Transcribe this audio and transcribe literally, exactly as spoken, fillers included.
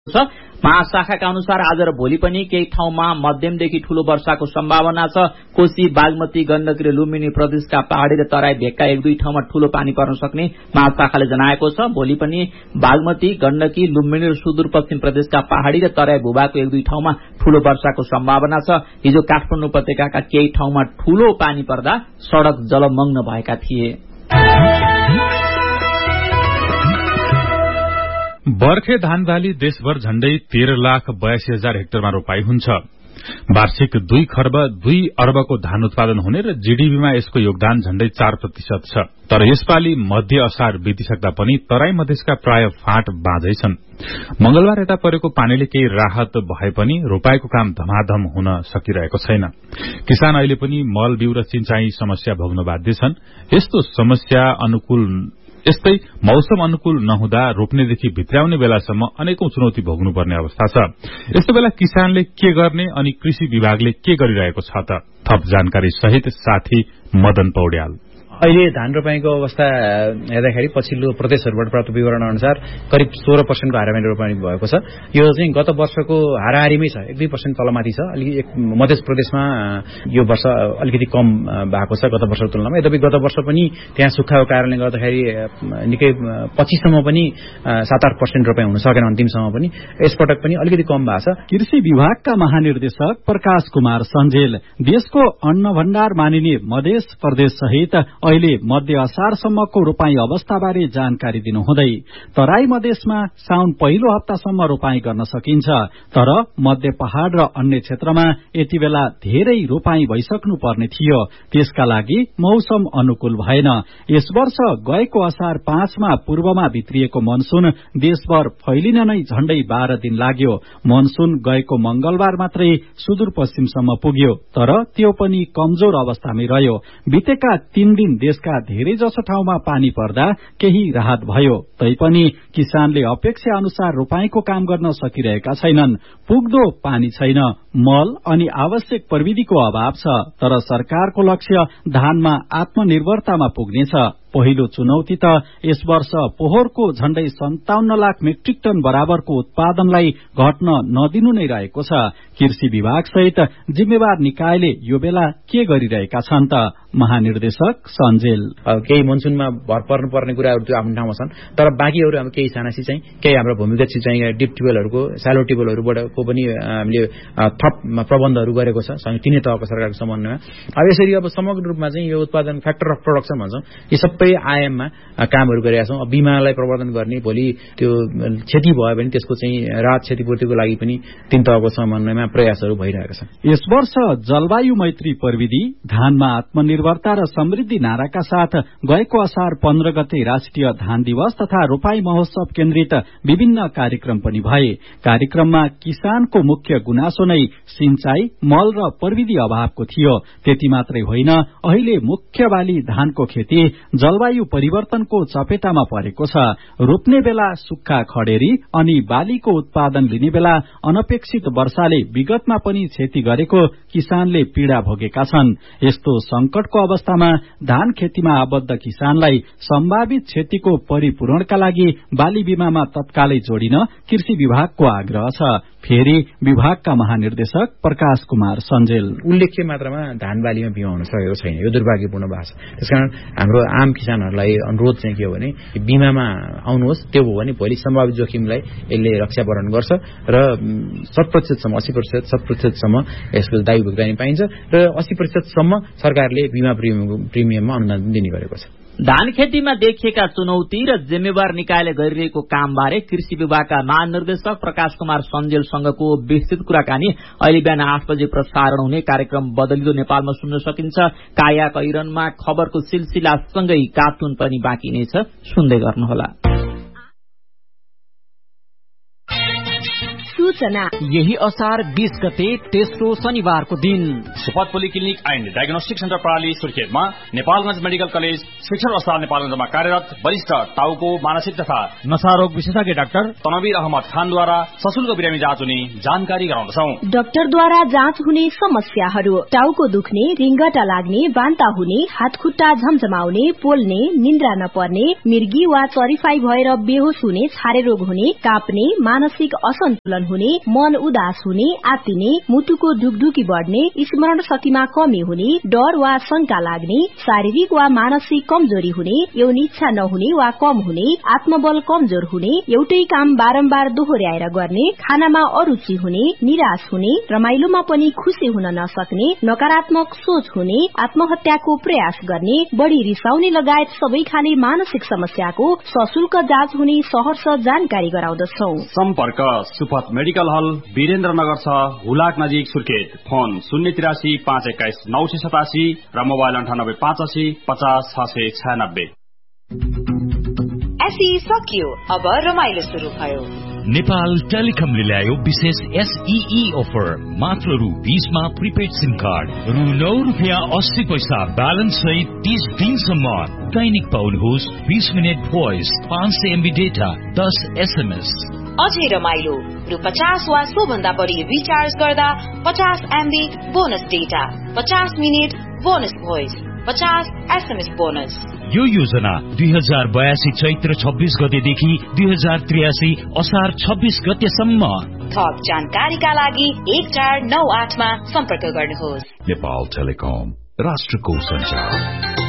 छ। महाशाखाका अनुसार आज र भोलि पनि केही ठाउँमा मध्यमदेखि ठूलो वर्षाको सम्भावना छ। कोशी, बागमती, गण्डकी र लुम्बिनी प्रदेशका पहाड़ी र तराई भेगका एक दुई ठाउँमा ठूलो पानी पर्न सक्ने महाशाखाले जनाएको छ। भोलि पनि बागमती, गण्डकी, लुम्बिनी र सुदूरपश्चिम प्रदेशका पहाड़ी र तराई भूभागको एक दुई ठाउँमा ठूलो वर्षाको सम्भावना छ। हिजो काठमाडौँ उपत्यकाका केही ठाउँमा ठूलो पानी पर्दा सड़क जलमग्न भएका थिए। बर्खे धान बाली देशभर झण्डै तेह्र लाख बयासी हजार हेक्टरमा रोपाई हुन्छ। वार्षिक दुई खर्ब दुई अर्बको धान उत्पादन हुने र जीडीपीमा यसको योगदान झण्डै चार प्रतिशत छ। तर यसपालि मध्य असार बितिसक्दा पनि तराई मधेसका प्राय फाँट बाँझै छन्। मंगलबार यता परेको पानीले केही राहत भए पनि रोपाईको काम धमाधम हुन सकिरहेको छैन। किसान अहिले पनि मल बिउ र सिंचाई समस्या भोग्न बाध्य छन्। यस्तो समस्या अनुकूल यस्तै मौसम अनुकूल नहुँदा रोप्नेदेखि भित्र्याउने बेलासम्म अनेकौं चुनौती भोग्नुपर्ने अवस्था छ। यस्तो बेला किसानले के गर्ने अनि कृषि विभागले के गरिरहेको छ त? थप जानकारी सहित साथी मदन पौड्याल। अहिले धान रोपाईको अवस्था हेर्दाखेरि पछिल्लो प्रदेशहरूबाट प्राप्त विवरण अनुसार करिब सोह्र पर्सेन्टको हाराहारी रोपाई भएको छ। यो चाहिँ गत वर्षको हाराहारीमै छ, एक दुई पर्सेन्ट तलमाथि छ। अलिकति मध्य प्रदेशमा यो वर्ष अलिकति कम भएको छ गत वर्षको तुलनामा। यद्यपि गत वर्ष पनि त्यहाँ सुक्खाको कारणले गर्दाखेरि निकै पछिसम्म पनि सात आठ पर्सेन्ट रोपाई हुन सकेन अन्तिमसम्म पनि। यसपटक पनि अलिकति कम भएको छ। कृषि विभागका महानिर्देशक प्रकाश कुमार सञ्जेल देशको अन्न भण्डार मानिने मध्य प्रदेश सहित अहिले मध्य असारसम्मको रोपाई अवस्थाबारे जानकारी दिनुहुँदै तराई मधेसमा साउन पहिलो हप्तासम्म रोपाई गर्न सकिन्छ, तर मध्य पहाड़ र अन्य क्षेत्रमा यति बेला धेरै रोपाई भइसक्नु पर्ने थियो। त्यसका लागि मौसम अनुकूल भएन। यस वर्ष गएको असार पाँचमा पूर्वमा भित्रिएको मनसून देशभर फैलिन नै झण्डै बाह्र दिन लाग्यो। मनसून गएको मंगलबार मात्रै सुदूरपश्चिमसम्म पुग्यो, तर त्यो पनि कमजोर अवस्थामै रह्यो। बितेका तीन दिन देशका धेरै जसो ठाउँमा पानी पर्दा केही राहत भयो, तैपनि किसानले अपेक्षा अनुसार रोपाईको काम गर्न सकिरहेका छैनन्। पुग्दो पानी छैन, मल अनि आवश्यक प्रविधिको अभाव छ। तर सरकारको लक्ष्य धानमा आत्मनिर्भरतामा पुग्नेछ। पहिलो चुनौती त यस वर्ष पोहोरको झण्डै सन्ताउन्न लाख मेट्रिक टन बराबरको उत्पादनलाई घट्न नदिनु नै रहेको छ। कृषि विभाग सहित जिम्मेवार निकायले यो बेला के गरिरहेका छन् त? महानिर्देशक सञ्जेल केही मनसुनमा भर पर्नुपर्ने कुराहरू त्यो आफ्नो ठाउँमा छन्, तर बाँकीहरू हाम्रो केही साना सिंचाइ, केही हाम्रो भूमिगत सिंचाइ, डिप ट्युबवेलहरूको, स्यालो ट्युबवेलहरूबाटको पनि हामीले थप प्रबन्धहरू गरेको छ तिनै तहको सरकारको समन्वयमा। अब यसरी अब समग्र रूपमा चाहिँ यो उत्पादन फ्याक्टर अफ प्रोडक्सन भन्छौँ, यी सबै आयाममा कामहरू गरिरहेका छौँ। बिमालाई प्रवर्धन गर्ने, भोलि त्यो क्षति भयो भने त्यसको चाहिँ राहत क्षतिपूर्तिको लागि पनि तीन तहको समन्वयमा प्रयासहरू भइरहेका छन्। यस वर्ष जलवायु मैत्री प्रविधि, धानमा आत्मनिर्भरता र समृद्धि नाराका साथ गएको असार पन्ध्र गते राष्ट्रिय धान दिवस तथा रोपाई महोत्सव केन्द्रित विभिन्न कार्यक्रम पनि भए। कार्यक्रममा किसानको मुख्य गुनासो नै सिंचाई, मल र प्रविधि अभावको थियो। त्यति मात्रै होइन, अहिले मुख्य बाली धानको खेती जलवायु परिवर्तनको चपेटामा परेको छ। रोप्ने बेला सुक्खा खडेरी अनि बालीको उत्पादन लिने बेला अनपेक्षित वर्षाले विगतमा पनि क्षति गरेको किसानले पीड़ा भोगेका छन्। यस्तो संकटको अवस्थामा धान खेतीमा आबद्ध किसानलाई सम्भावित क्षतिको परिपूरणका लागि बाली बीमामा तत्कालै जोडिन कृषि विभागको आग्रह छ। फेरि विभागका महानिर्देशक प्रकाश कुमार सञ्जेल उल्लेख्य मात्रामा धान बालीमा बिमा हुन सकेको छैन, यो दुर्भाग्यपूर्ण भएको छ। त्यसकारण हाम्रो आम किसानहरूलाई अनुरोध चाहिँ के हो भने बिमामा आउनुहोस्। त्यो हो भने भोलि सम्भावित जोखिमलाई यसले रक्षावरण गर्छ र शत प्रतिशतसम्म अस्सी प्रतिशत शत प्रतिशतसम्म यसको दायी भुक्तानी पाइन्छ र अस्सी प्रतिशतसम्म सरकारले बिमा प्रिमियममा अनुदान दिने गरेको छ। धान खेतीमा देखिएका चुनौती र जिम्मेवार निकायले गरिरहेको कामबारे कृषि विभागका महानिर्देशक प्रकाश कुमार सञ्जेलसँगको विस्तृत कुराकानी अहिले बिहान आठ बजे प्रसारण हुने कार्यक्रम बदलिदो नेपालमा सुन्न सकिन्छ। काया कैरनमा खबरको सिलसिलासँगै कार्टुन पनि बाँकी नै छ, सुन्दै गर्नुहोला। सूचना। यही असार बीस गते तेस्रो शनिबारको दिन सुपथ पोलिक्लिनिक एन्ड डायग्नोस्टिक सेन्टर प्रणाली सुर्खेतमा नेपालगञ्ज मेडिकल कलेज शिक्षण अस्पताल नेपालगञ्जमा कार्यरत वरिष्ठ टाउको मानसिक तथा नशारोग विशेषज्ञ डाक्टर तनवीर अहमद खानद्वारा सशुल्क बिरामी जाँच हुने जानकारी गराउँदछौ। डाक्टरद्वारा जाँच हुने समस्याहरू: टाउको दुख्ने, रिङ्गटा लाग्ने, बान्ता हुने, हात खुट्टा झमझमाउने, पोल्ने, निन्द्रा नपर्ने, मिर्गी वा चरिफाई भएर बेहोस हुने, छारे रोग हुने, काप्ने, मानसिक असन्तुलन हुने, मन उदास हुने, आत्तिने, मुटुको ढुकढुकी बढ्ने, स्मरण शक्तिमा कमी हुने, डर वा शंका लाग्ने, शारीरिक वा मानसिक कमजोरी हुने, यौन इच्छा नहुने वा कम हुने, आत्मबल कमजोर हुने, एउटै काम बारम्बार दोहोर्याएर गर्ने, खानामा अरुचि हुने, निराश हुने, रमाइलोमा पनि खुशी हुन नसक्ने, नकारात्मक सोच हुने, आत्महत्याको प्रयास गर्ने, बढ़ी रिसाउने लगायत सबै खाले मानसिक समस्याको सशुल्क जाँच हुने सहर्ष जानकारी गराउँदछौ। सम्पर्क सुपथ मेडिकल हल, वीरेन्द्रनगर छ, हुलाक नजिक, सुर्खेत। फोन शून्य तिरासी पाँच एक्काइस नौ सय सतासी र मोबाइल अन्ठानब्बे पाँच असी पचास छ सय छयानब्बे। एसई सकियो, अब रमाइलो शुरू भयो। नेपाल टेलिकमले ल्यायो विशेष एसईई अफर। मात्र रु बीसमा प्रिपेड सिम कार्ड, रु नौ रुपियाँ अस्सी पैसा ब्यालेन्स सहित तीस दिनसम्म। दैनिक पाउनुहोस् बीस मिनट भोइस, पाँच सय एमबी डेटा, दस एसएमएस। अझै रमाइलो, रु पचास वा सो भन्दा बढी रिचार्ज गर्दा पचास एमबी बोनस डेटा, पचास मिनट बोनस भोइस, पचास एसएमएस बोनस। यो योजना दुई हजार बयासी चैत्र छब्बीस गतेदेखि दुई हजार त्रियासी असार छब्बीस गतेसम्म। थप जानकारीका लागि एक चार नौ आठमा सम्पर्क गर्नुहोस्। नेपाल टेलिकम, राष्ट्रको संचार।